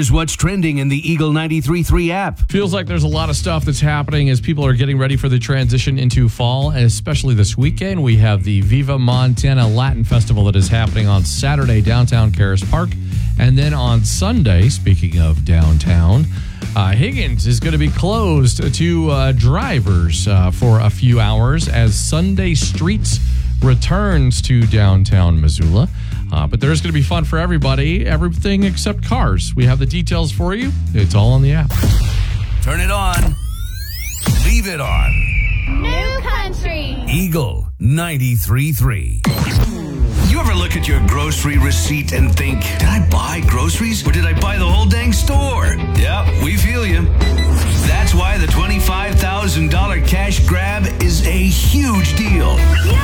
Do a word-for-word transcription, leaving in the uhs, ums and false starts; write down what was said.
Here's what's trending in the Eagle ninety-three point three app. Feels like there's a lot of stuff that's happening as people are getting ready for the transition into fall, and especially this weekend. We have the Viva Montana Latin Festival that is happening on Saturday, downtown Caras Park. And then on Sunday, speaking of downtown, uh, Higgins is going to be closed to uh, drivers uh, for a few hours as Sunday Streets returns to downtown Missoula. Uh, but there's going to be fun for everybody, everything except cars. We have the details for you. It's all on the app. Turn it on. Leave it on. New country. Eagle ninety-three point three. You ever look at your grocery receipt and think, did I buy groceries or did I buy the whole dang store? Yep, we feel you. That's why the twenty-five thousand dollars cash grab is a huge deal.